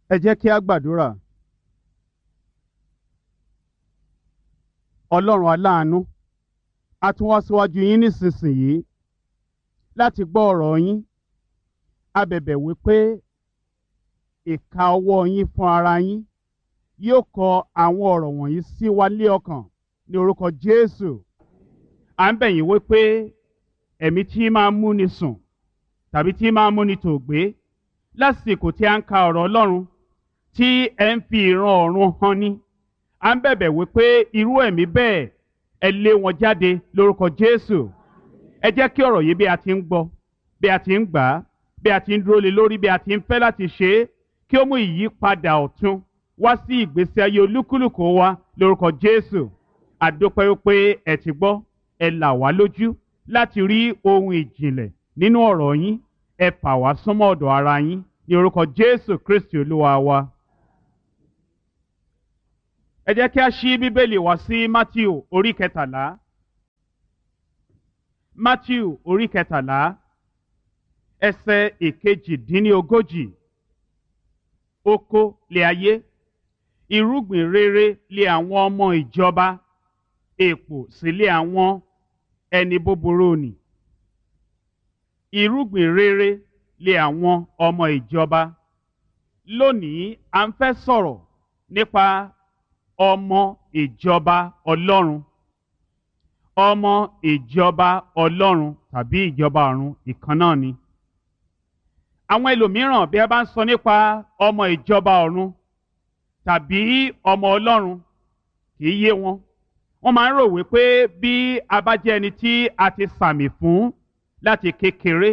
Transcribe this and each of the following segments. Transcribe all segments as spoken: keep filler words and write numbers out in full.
Ẹ jẹ́ kí a gbàdúrà. Ọlọ́run aláàánú, a tún wá síwájú yín nísinsìnyí láti gbọ́ ọ̀rọ̀ yín. A bẹ̀bẹ̀ wípé ìka ọwọ́ yín fún ara yín yóò kọ àwọn ọ̀rọ̀ wọ̀nyí sí wa lé ọkàn ní orúkọ Jésù. À ń bẹ̀ yín wípé ẹ̀mí tí máa ń múni sùn tàbí tí máa ń múni tòògbé lásìkò tí a ń ka ọ̀rọ̀ Ọlọ́run tí ẹ ń fi ìran ọ̀run hàn ni. À ń bẹ̀bẹ̀ wípé irú ẹ̀mí bẹ́ẹ̀ ẹ lé wọn jáde lórúkọ Jésù. Ẹ jẹ́ kí ọ̀rọ̀ yìí bí a ti ń gbọ́, bí a ti ń gbà á, bí a ti ń dúró lé lórí, bí a ti ń fẹ́ láti ṣe é, kí ó mú ìyípadà ọ̀tun wá sí ìgbésí ayé olúkúlùkù wa lórúkọ Jésù. Àdúpẹ́ wípé ẹ ti gbọ́, ẹ là wá lójú láti rí ohun ìjìnlẹ̀ nínú ọ̀rọ̀ yín. Ẹ fà wá súnmọ́ ọ̀dọ̀ ara yín ní orúkọ Jésù Kristi Olúwa wa. Ẹ jẹ́ kí a ṣí Bíbélì wá sí Mátíù orí kẹtàlá. Mátíù orí kẹtàlá ẹsẹ̀ ìkejìdínlógójì. Oko lé ayé, irúgbìn rere lé àwọn ọmọ ìjọba, èpò sì lé àwọn ẹni búburú nì. Irúgbìn rere lé àwọn ọmọ ìjọba. Lónìí à ń fẹ́ sọ̀rọ̀ nípa ọmọ ìjọba Ọlọ́run. Ọmọ ìjọba Ọlọ́run tàbí ìjọba ọ̀run ìkan náà ni. Àwọn ẹlòmíràn bí a bá ń sọ nípa ọmọ ìjọba ọ̀run tàbí ọmọ Ọlọ́run kì í yé wọn. Wọ́n máa ń rò wípé bí a bá jẹ́ ẹni tí a ti sàmì fún láti kékeré,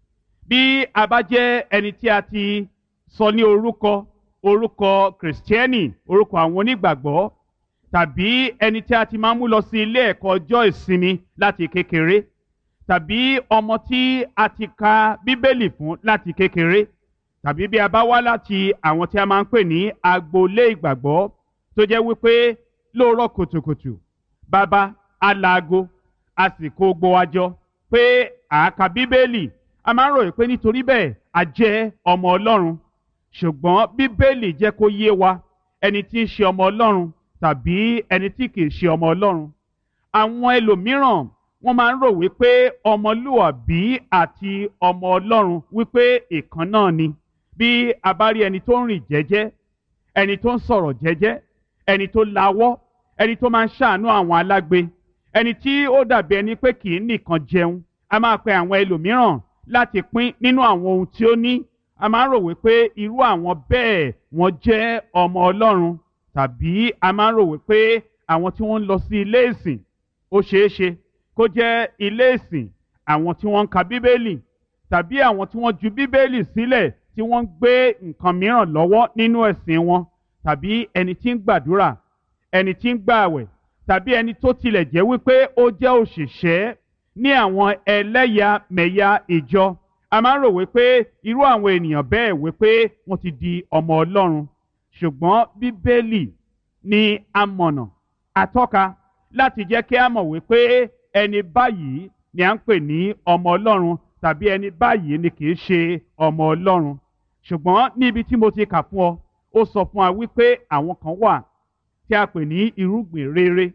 bí a bá jẹ́ ẹni tí a ti sọ ní orúkọ orúkọ kìrìsìtẹ́nì, orúkọ àwọn onígbàgbọ́, tàbí ẹni tí a ti máa ń mú lọ sí ilé ẹ̀kọ́ ọjọ́ ìsinmi láti kékeré, tàbí ọmọ tí a ti ka Bíbélì fún láti kékeré, tàbí bí a bá wá láti àwọn tí a máa ń pè ní agboolé ìgbàgbọ́ tó jẹ́ wípé lóòrọ̀ kùtùkùtù bàbá alaago a sì kó gbọ́ wa jọ pé àáka Bíbélì. A máa ń rò pé nítorí bẹ́ẹ̀ a jẹ́ ọmọ Ọlọ́run. Ṣùgbọ́n Bíbélì jẹ́ kó yé wa ẹni tí ń ṣe ọmọ Ọlọ́run tàbí ẹni tí kìí ṣe ọmọ Ọlọ́run. Àwọn ẹlòmíràn wọ́n máa ń rò wípé ọmọlúwàbí àti ọmọ Ọlọ́run wípé ìkan náà ni. Bí a bá rí ẹni tó ń rìn jẹ́jẹ́, ẹni tó ń sọ̀rọ̀ jẹ́jẹ́, ẹni tó lawọ́, ẹni tó máa ń ṣàánú àwọn alágbe, ẹni tí ó dàbí ẹni pé kìí nìkan jẹun, a máa pe àwọn ẹlòmíràn láti pín nínú àwọn ohun tí ó ní. A máa ń rò wípé irú àwọn bẹ́ẹ̀ wọ́n jẹ́ ọmọ Ọlọ́run, tàbí a máa ń rò wípé àwọn tí wọ́n ń lọ sí ilé ìsìn, ó ṣeé ṣe kó jẹ́ ilé ìsìn àwọn tí wọ́n ń ka Bíbélì, tàbí àwọn tí wọ́n ju Bíbélì sílẹ̀ tí wọ́n ń gbé nǹkan mìíràn lọ́wọ́ nínú ẹ̀sìn wọn, tàbí ẹni tí ń gbàdúrà, ẹni tí ń gbààwẹ̀, tàbí ẹni tó tilẹ̀ jẹ́ wípé ó jẹ́ òṣìṣẹ́ ní àwọn ẹlẹ́yàmẹ̀yà ìjọ. A máa ń rò wípé irú àwọn ènìyàn bẹ́ẹ̀ wípé wọ́n ti di ọmọ Ọlọ́run. Ṣùgbọ́n Bíbélì ni amọ̀nà atọ́ka láti jẹ́ kí a mọ̀ wípé ẹni báyìí ni à ń pè ní ọmọ Ọlọ́run tàbí ẹni báyìí ni kìí ṣe ọmọ Ọlọ́run. Ṣùgbọ́n níbi tí mo ti kà fún ọ, ó sọ fún wa wípé àwọn kan wà tí a pè ní irúgbìn rere.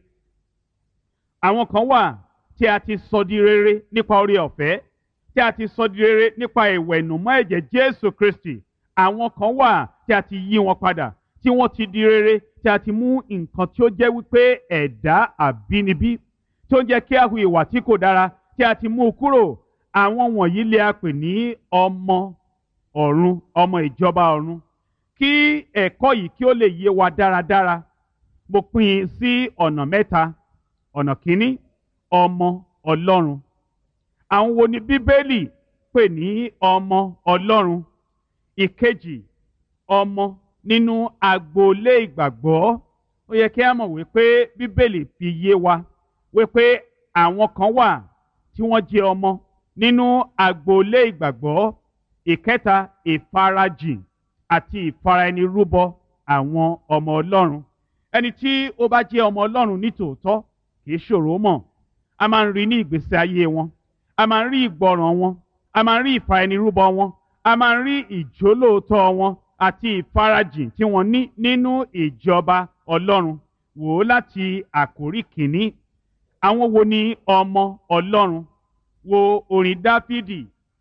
Àwọn kan wà tí a ti sọ di rere nípa oore ọ̀fẹ́, tí a ti sọ di rere nípa ìwẹ̀nùmọ́ ẹ̀jẹ̀ Jésù Kristi. Àwọn kan wà tí a ti yí wọn padà, tí wọ́n ti di rere, tí a ti mú nǹkan tí ó jẹ́ wípé ẹ̀dá àbínibí tí ó ń jẹ́ kí a hu ìwà tí kò dára, tí a ti mú u kúrò. Àwọn wọ̀nyí lè a pè ní ọmọ ọ̀run, ọmọ ìjọba ọ̀run. Kí ẹ̀kọ́ yìí kí ó lè yé wa dáradára, mo pín in sí ọ̀nà mẹ́ta. Ọ̀nà kìíní, ọmọ Ọlọ́run. Àwọn wo ni Bíbélì pè ní ọmọ Ọlọ́run? Ìkejì, ọmọ nínú agboolé ìgbàgbọ́. Ó yẹ kí a mọ̀ wípé Bíbélì fi yé wa wípé àwọn kan wà tí wọ́n jẹ́ ọmọ nínú agboolé ìgbàgbọ́. Ìkẹta, ìfarajìn àti ìfaraẹnirúbọ àwọn ọmọ Ọlọ́run. Ẹni tí ó bá jẹ́ ọmọ Ọlọ́run ní tòótọ́ kìí ṣòro mọ̀. A máa ń rí ní ìgbésí ayé wọn, a máa ń rí ìgbọràn wọn, a máa ń rí ìfaraẹnirúbọ wọn, a máa ń rí ìjólóòtọ́ wọn, àti ìfarajìn tí wọ́n ní nínú ìjọba Ọlọ́run. Wò ó láti àkórí kìíní. Àwọn wo ni ọmọ Ọlọ́run? Wo orin Dáfídì.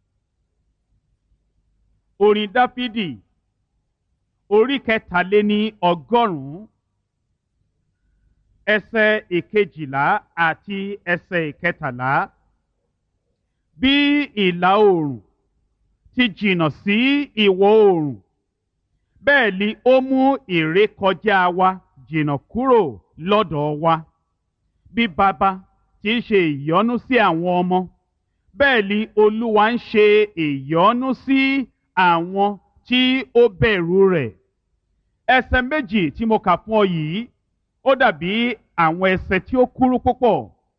Orin Dáfídì orí kẹtàléní ọgọ́rùn-ún ẹsẹ̀ ìkejìlá àti ẹsẹ̀ ìkẹtàlá. Bí ìlà oòrùn ti jìnnà sí ìwọ̀ oòrùn, bẹ́ẹ̀ ni ó mú ìrékọjá wa jìnnà kúrò lọ́dọ̀ wa. Bí baba ti ń ṣe ìyọ́nú sí àwọn ọmọ, bẹ́ẹ̀ ni Olúwa ń ṣe ìyọ́nú sí àwọn tí ó bẹ̀rù rẹ̀. Ẹsẹ̀ méjì tí mo kà fún ọ yìí, ó dàbí àwọn ẹsẹ̀ tí ó kúrú púpọ̀,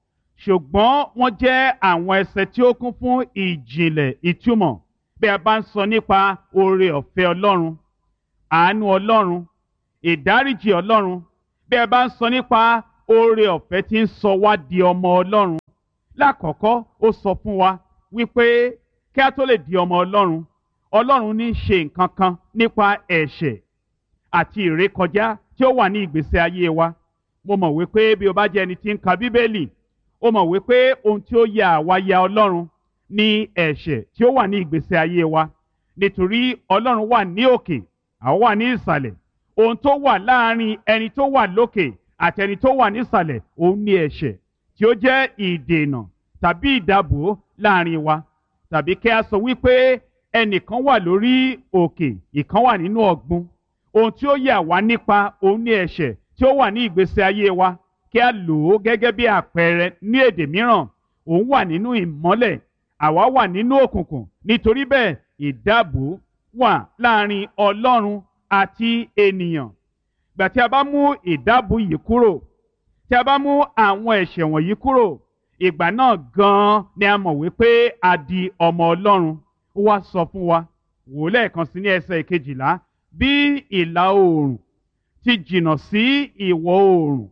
ṣùgbọ́n wọ́n jẹ́ àwọn ẹsẹ̀ tí ó kún fún ìjìnlẹ̀ ìtumọ̀. Bí a bá ń sọ nípa oore ọ̀fẹ́ Ọlọ́run, àánú Ọlọ́run, ìdáríjì Ọlọ́run, bí a bá ń sọ nípa oore ọ̀fẹ́ tí ń sọ wá di ọmọ Ọlọ́run. Lákọ̀ọ́kọ́ ó sọ fún wa wípé kí a tó lè di ọmọ Ọlọ́run, Ọlọ́run ní ṣe nǹkan kan nípa ẹ̀ṣẹ̀ àti ìrékọjá tí ó wà ní ìgbésí ayé wa. Mo mọ̀ wípé bí o bá jẹ́ ẹni tí ń ka Bíbélì, ó mọ̀ wípé ohun tí ó ya àwa ya Ọlọ́run ní ẹ̀ṣẹ̀ tí ó wà ní ìgbésí ayé wa. Nítorí Ọlọ́run wà ní òkè, àwa wà ní ìsàlẹ̀. Ohun tó wà láàárín ẹni tó wà lókè àti ẹni tó wà ní ìsàlẹ̀, òun ní ẹ̀ṣẹ̀ tí ó jẹ́ ìdènà tàbí ìdàbò láàárín wa. Tàbí kí a sọ wípé ẹnìkan wà lórí òkè, ìkan wà nínú ọ̀gbun. Ohun tí ó yà wá nípa òun ní ẹ̀ṣẹ̀ tí ó wà ní ìgbésí ayé wa. Kí a lò ó gẹ́gẹ́ bí àpẹẹrẹ ní èdè mìíràn. Òun wà nínú ìmọ́lẹ̀, àwa wà nínú òkùnkùn. Nítorí bẹ́ẹ̀ ìdàbò wà láàárín Ọlọ́run àti ènìyàn. Gbà tí a bá mú ìdàbò yìí kúrò, tí a bá mú àwọn ẹ̀ṣẹ̀ wọ̀nyí kúrò, ìgbà náà gan-an ni a mọ̀ wípé a di ọmọ Ọlọ́run. Ó wá sọ fún wa, wò lẹ́ẹ̀kan sí ní ẹsẹ̀ ìkejìlá, bí ìlà oòrùn ti jìnnà sí ìwọ̀ oòrùn,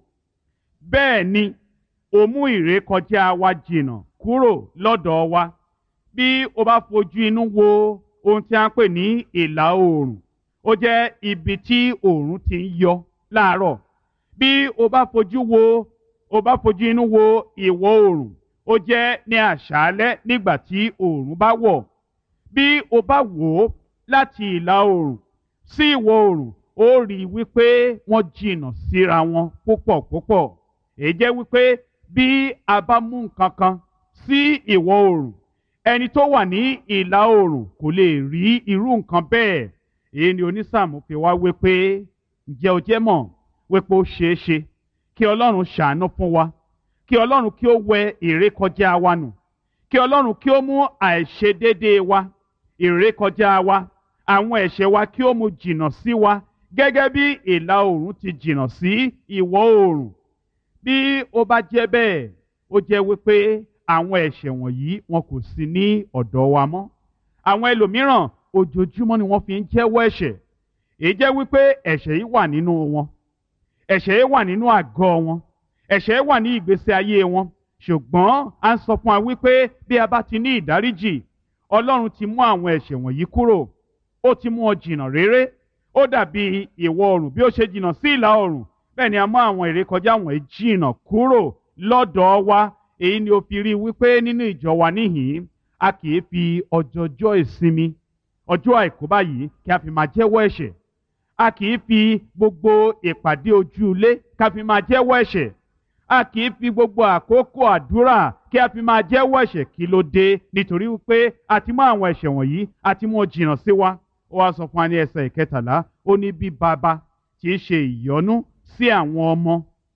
bẹ́ẹ̀ ni ó mú ìrékọjá wa jìnnà kúrò lọ́dọ̀ wa. Bí o bá fojú inú wo ohun tí a ń pè ní ìlà oòrùn, ó jẹ́ ibi tí oòrùn ti ń yọ láàárọ̀. Bí o bá fojú wo o bá fojú inú wo ìwọ̀ oòrùn, ó jẹ́ ní àṣálẹ́ nígbà tí oòrùn bá wọ̀. Bí o bá wò ó láti ìlà oòrùn sí ìwọ̀ oòrùn, ó rí i wípé wọ́n jìnnà síra wọn púpọ̀ púpọ̀. Èyí jẹ́ wípé bí a bá mú nǹkan kan sí ìwọ̀ oòrùn, ẹni tó wà ní ìlà oòrùn kò lè rí irú nǹkan bẹ́ẹ̀. Èyí ni onísáàmù fi wá wípé, ǹjẹ́ o jẹ́ mọ̀ wípé ó ṣeé ṣe kí Ọlọ́run ṣàánú fún wa, kí Ọlọ́run kí ó wẹ ìrékọjá wa nù, kí Ọlọ́run kí ó mú àìṣedéédéé wa, ìrékọjá wa, àwọn ẹ̀ṣẹ̀ wa kí ó mú jìnnà sí wa gẹ́gẹ́ bí ìlà oòrùn ti jìnnà sí ìwọ̀ oòrùn. Bí ó bá jẹ́ bẹ́ẹ̀, ó jẹ́ wípé àwọn ẹ̀ṣẹ̀ wọ̀nyí wọn kò sí ní ọ̀dọ̀ wa mọ́. Àwọn ẹlòmíràn ojoojúmọ́ ni wọ́n fi ń jẹ́wọ́ ẹ̀ṣẹ̀. Èyí jẹ́ wípé ẹ̀ṣẹ̀ yìí wà nínú wọn, ẹ̀ṣẹ̀ yìí wà nínú àgọ́ wọn, ẹ̀ṣẹ̀ yìí wà ní ìgbésí ayé wọn. Ṣùgbọ́n a ń sọ fún wa wípé bí a bá ti ní ìdáríjì, Ọlọ́run ti mú àwọn ẹ̀ṣẹ̀ wọ̀nyí kúrò, ó ti mú wọn jìnnà réré. Ó dàbí ìwọ̀ oòrùn bí ó ṣe jìnnà sí ìlà oòrùn, bẹ́ẹ̀ ni a mú àwọn ìrékọjá wọ̀nyí jìnnà kúrò lọ́dọ̀ wa. Èyí ni ó fi rí wípé nínú ìjọ wa níhìn-ín, a kì í fi ọjọ́jọ́ ìsinmi, ọjọ́ àìkú báyìí kí a fi máa jẹ́wọ́ ẹ̀ṣẹ̀. A kì í fi gbogbo ìpàdé ojú ilé ká fi máa jẹ́wọ́ ẹ̀ṣẹ̀. A kì í fi gbogbo àkókò àdúrà kí a fi máa jẹ́wọ́ ẹ̀ṣẹ̀. Kí ló dé? Nítorí wípé a ti mú àwọn ẹ̀ṣẹ̀ wọ̀nyí, a ti mú wọn jìnnà sí wa. Ó wá sọ fún wa ní ẹsẹ̀ ìkẹtàlá, ó ní bí baba tí ń ṣe ìyọ́nú sí àwọn ọmọ,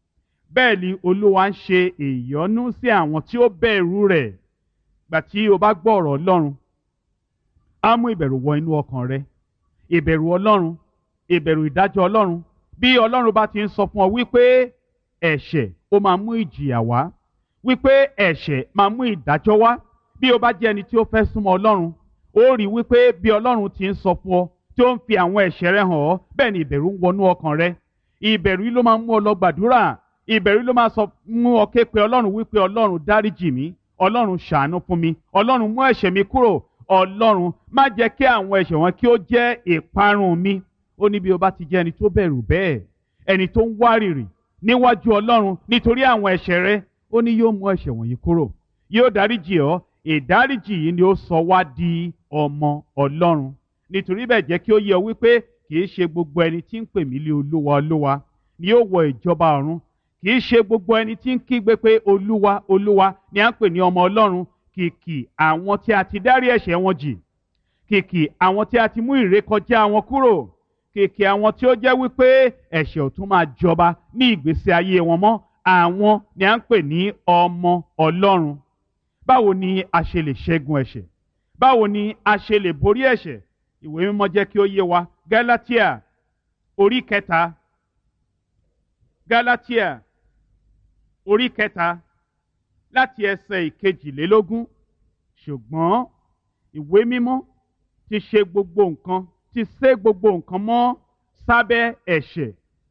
bẹ́ẹ̀ ni Olúwa ń ṣe ìyọ́nú sí àwọn tí ó bẹ̀rù rẹ̀. Gbà tí o bá gbọ́ ọ̀rọ̀ Ọlọ́run, á mú ìbẹ̀rù wọ inú ọkàn rẹ. Ìbẹ̀rù Ọlọ́run, ìbẹ̀rù ìdájọ́ Ọlọ́run. Bí Ọlọ́run bá ti ń sọ fún ọ wípé ẹ̀ṣẹ̀ ó máa mú ìjìyà wá, wípé ẹ̀ṣẹ̀ máa mú ìdájọ́ wá. Bí o bá jẹ́ ẹni tí ó fẹ́ súnmọ́ Ọlọ́run, ó rí wípé bí Ọlọ́run ti ń sọ fún ọ, tí ó ń fi àwọn ẹ̀ṣẹ̀ rẹ hàn ọ́, bẹ́ẹ̀ ni ìbẹ̀rù ń wọnú ọkàn rẹ. Ìbẹ̀rù yìí ló máa mú ọ lọ gbàdúrà. Ìbẹ̀rù ló máa sọ mú ọ ké pe Ọlọ́run wípé Ọlọ́run dáríjì mí, Ọlọ́run ṣàánú fún mi, Ọlọ́run mú ẹ̀ṣẹ̀ mi kúrò, Ọlọ́run, má jẹ́ kí àwọn ẹ̀ṣẹ̀ wọn kí ó jẹ́ ìparun mi. Ó ní bí o bá ti jẹ́ ẹni tó bẹ̀rù bẹ́ẹ̀, ẹni tó ń wárìrì níwájú Ọlọ́run nítorí àwọn ẹ̀ṣẹ̀ rẹ, ó ní yóò mú ẹ̀ṣẹ̀ wọ̀nyí kúrò, yóò dáríjì ọ́. Ìdáríjì yìí ni ó sọ wá di ọmọ Ọlọ́run. Nítorí bẹ́ẹ̀ jẹ́ kí ó yé ọ wípé kì í ṣe gbogbo ẹni tí ń pè mí lé Olúwa Olúwa ni yóò wọ ìjọba ọ̀run. Kì í ṣe gbogbo ẹni tí ń kígbe pé Olúwa Olúwa ni à ń pè ní ọmọ Ọlọ́run. Kìkì àwọn tí a ti dárí ẹ̀ṣẹ̀ wọn jì, kìkì àwọn tí a ti mú ìrékọjá wọn kúrò, kìkì àwọn tí ó jẹ́ wípé ẹ̀ṣẹ̀ ò tún máa jọba ní ìgbésí ayé wọn mọ́, àwọn ni à ń pè ní ọmọ Ọlọ́run. Báwo ni a ṣe lè ṣẹ́gun ẹ̀ṣẹ̀? Báwo ni a ṣe lè borí ẹ̀ṣẹ̀? Ìwé mímọ́ jẹ́ kí ó yé wa. Gálátíà orí kẹta, Gálátíà orí kẹta láti ẹsẹ̀ ìkejìlélógún. Ṣùgbọ́n ìwé mímọ́ ti ṣe gbogbo nǹkan, ti sé gbogbo nǹkan mọ́ sábẹ́ ẹ̀ṣẹ̀,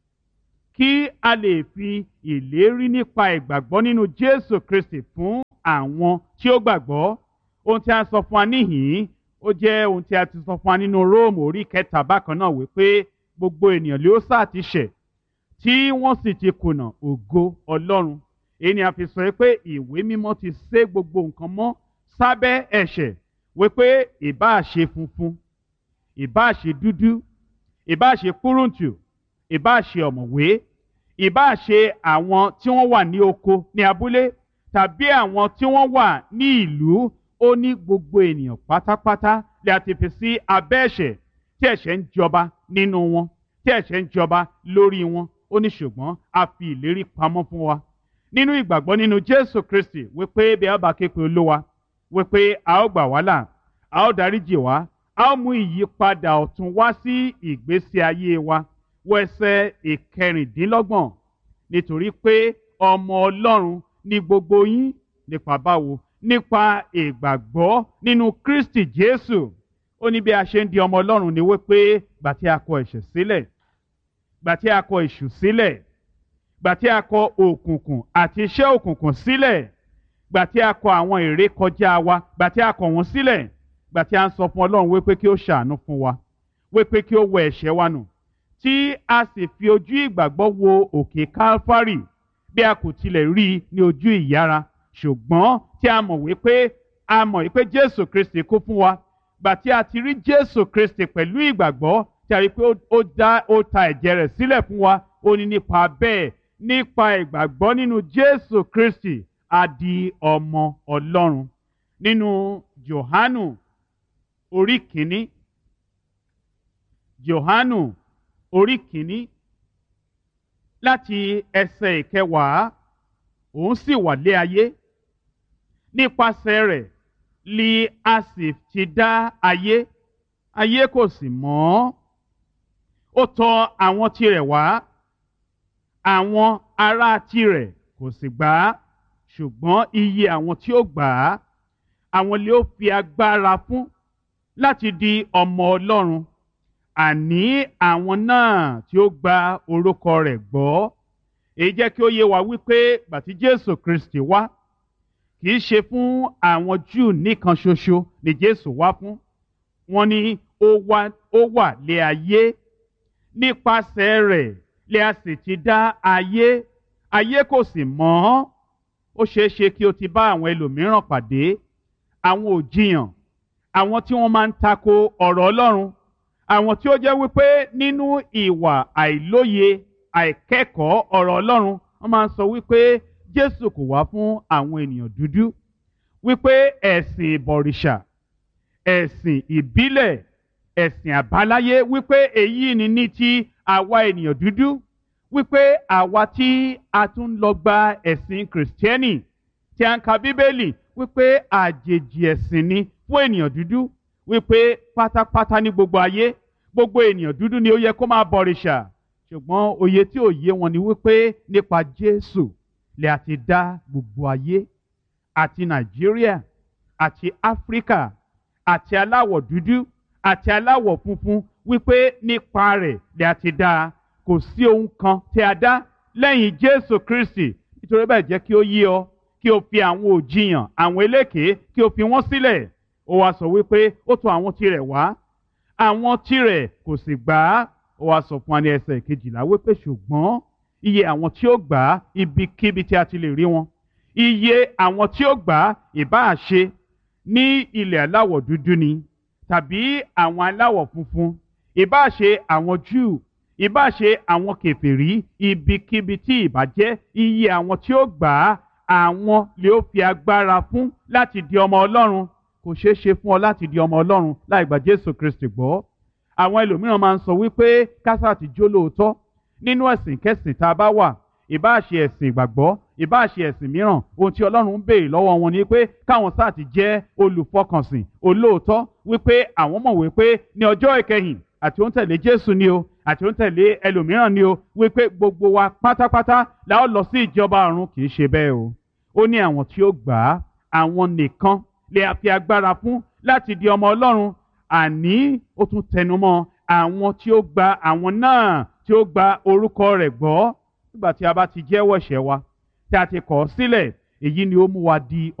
kí a lè fi ìlérí nípa ìgbàgbọ́ nínú Jésù Kristi fún àwọn tí ó gbàgbọ́. Ohun tí a sọ fún wa níhìn-ín, ó jẹ́ ohun tí a ti sọ fún wa nínú Róòmù orí kẹta bákan náà, wípé gbogbo ènìyàn ló sá ti ṣẹ̀ tí wọ́n sì ti kùnà ògo Ọlọ́run. Èyí ni a fi sọ pé ìwé mímọ́ ti sé gbogbo nǹkan mọ́ sábẹ́ ẹ̀ṣẹ̀, wípé ìbáà ṣe funfun, ìbáà ṣe dúdú, ìbáà ṣe kúrúǹtù, ìbáà ṣe ọ̀mọ̀wé, ìbáà ṣe àwọn tí wọ́n wà ní oko ní abúlé tàbí àwọn tí wọ́n wà ní ìlú, ó ní gbogbo ènìyàn pátápátá lè a ti fi sí abẹ́ ẹ̀ṣẹ̀, tí ẹ̀ṣẹ̀ ń jọba nínú wọn, tí ẹ̀ṣẹ̀ ń jọba lórí wọn. Ó ní ṣùgbọ́n a fi ìlérí pamọ́ fún wa nínú ìgbàgbọ́ nínú Jésù Kristi, wípé bí a bá ké pe Olúwa, wípé a ó gbà wá là, a ó dáríjì wá, a ó mú ìyípadà ọ̀tun wá sí ìgbésí ayé wa. Wọ ẹsẹ̀ ìkẹrìndínlọ́gbọ̀n. Nítorí pé ọmọ Ọlọ́run ni gbogbo yín, nípa báwo? Nípa ìgbàgbọ́ nínú Kristi Jésù. Ó ní bí a ṣe ń di ọmọ Ọlọ́run ni wípé gbà tí a kọ ẹ̀ṣẹ̀ sílẹ̀, gbà tí a kọ èṣù sílẹ̀, gbà tí a kọ òkùnkùn àti iṣẹ́ òkùnkùn sílẹ̀, gbà tí a kọ àwọn ìrékọjá wa, gbà tí a kọ wọ́n sílẹ̀, gbà tí a ń sọ fún Ọlọ́run wípé kí ó ṣàánú fún wa, wípé kí ó wẹ ẹ̀ṣẹ̀ wa nù, tí a sì fi ojú ìgbàgbọ́ wo òkè Kálfárì, bí a kò tilẹ̀ rí i ní ojú ìyára, ṣùgbọ́n tí a mọ̀ wípé a mọ̀ wípé Jésù Kristi kú fún wa. Gbà tí a ti rí Jésù Kristi pẹ̀lú ìgbàgbọ́, tí a rí pé ó dá ó ta ẹ̀jẹ̀ rẹ̀ sílẹ̀ fún wa, ó ní nípa bẹ́ẹ̀, nípa ìgbàgbọ́ nínú Jésù Kristi, a di ọmọ Ọlọ́run. Nínú Jòhánù orí kìíní, Jòhánù orí kìíní láti ẹsẹ̀ ìkẹwàá. Òun sì wà lé ayé, nípasẹ̀ rẹ̀ li a sì ti dá ayé, ayé kò sì mọ̀. Ó tọ̀ àwọn tirẹ̀ wá, àwọn ará tirẹ̀ kò sì gbà á. Ṣùgbọ́n iye àwọn tí ó gbà á, àwọn lè ó fi agbára fún láti di ọmọ Ọlọ́run, àní àwọn náà tí ó gba orúkọ rẹ̀ gbọ́. Èyí jẹ́ kí ó yé wa wípé gbà tí Jésù Kristi wá, kì í ṣe fún àwọn Júù nìkan ṣoṣo ni Jésù wá fún. Wọ́n ní ó wá ó wà lé ayé, nípasẹ̀ rẹ̀ lè a sì ti dá ayé, ayé kò sì mọ̀ ọ́n. Ó ṣeé ṣe kí o ti bá àwọn ẹlòmíràn pàdé, àwọn òjìyàn, àwọn tí wọ́n máa ń tako ọ̀rọ̀ Ọlọ́run, àwọn tí ó jẹ́ wípé nínú ìwà àìlóye, àìkẹ́kọ̀ọ́ ọ̀rọ̀ Ọlọ́run, wọ́n máa ń sọ wípé Jésù kò wá fún àwọn ènìyàn dúdú, wípé ẹ̀sìn ìbọ̀rìṣà, ẹ̀sìn ìbílẹ̀, ẹ̀sìn àbáláyé, wípé èyí ni ní ti àwa ènìyàn dúdú, wípé àwa tí a tún lọ gba ẹ̀sìn Kìrìsìtẹ́nì, tí a ń ka Bíbélì, wípé àjèjì ẹ̀sìn ni fún ènìyàn dúdú, wípé pátápátá ní gbogbo ayé, gbogbo ènìyàn dúdú ni ó yẹ kó máa bọ̀rìṣà. Ṣùgbọ́n òye tí ò yé wọn ni wípé nípa Jésù lè a ti dá gbogbo ayé, àti Nàìjíríà, àti Áfíríkà, àti aláwọ̀ dúdú, àti aláwọ̀ funfun, wípé nípa rẹ̀ lè a ti dá. Kò sí ohun kan tí a dá lẹ́yìn Jésù Kristi. Nítorí bẹ́ẹ̀ jẹ́ kí ó yé ọ, kí o fi àwọn òjìyàn, àwọn eléké, kí o fi wọ́n sílẹ̀. ó wá sọ wípé ó tọ̀ àwọn tirẹ̀ wá, àwọn tirẹ̀ kò sì gbà á. Ó wá sọ fún wa ní ẹsẹ̀ kejìlá wípé ṣùgbọ́n iye àwọn tí ó gbà á ibikíbi tí a ti lè rí wọn, iye àwọn tí ó gbà á ìbáà ṣe ní ilẹ̀ aláwọ̀ dúdú ni tàbí àwọn aláwọ̀ funfun, ìbáà ṣe àwọn Júù, ìbáà ṣe àwọn kèfèrí, ibikíbi tí ìbá jẹ́, iye àwọn tí ó gbà á àwọn lè ó fi agbára fún láti di ọmọ Ọlọ́run. Kò ṣeé ṣe fún ọ láti di ọmọ Ọlọ́run láì gba Jésù Kristi gbọ́. Àwọn ẹlòmíràn máa ń sọ wípé kásá ti jó lóòótọ́ nínú ẹ̀sìn kẹ́sìn tá a bá wà, ìbáà ṣe ẹ̀sìn ìgbàgbọ́, ìbáà ṣe ẹ̀sìn mìíràn, ohun tí Ọlọ́run ń béèrè lọ́wọ́ wọn ni pé káwọn sáà ti jẹ́ olùfọkànsìn olóòótọ́, wípé àwọn mọ̀ wípé ní ọjọ́ ìkẹyìn àti ó ń tẹ̀lé Jésù ni o àti ó ń tẹ̀lé ẹlòmíràn ni o, wípé gbogbo wa pátápátá la ó lọ sí ìjọba ọ̀run. Kì í ṣe bẹ́ẹ̀ o. Ó ní àwọn tí ó gbà á àwọn nìkan lè fi agbára fún láti di ọmọ Ọlọ́run. Àní ó tún tẹnumọ́ àwọn tí ó gba àwọn náà tí ó gba orúkọ rẹ̀ gbọ́. Nígbà tí a bá ti jẹ́wọ́ ẹ̀ṣẹ̀ wa tí a ti kọ̀ ọ́ sílẹ̀, èyí ni ó mú wa di